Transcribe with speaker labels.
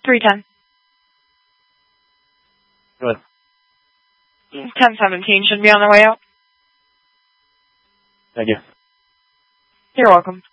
Speaker 1: 310.
Speaker 2: Good.
Speaker 1: 1017 should be on their way out.
Speaker 2: Thank you.
Speaker 1: You're welcome.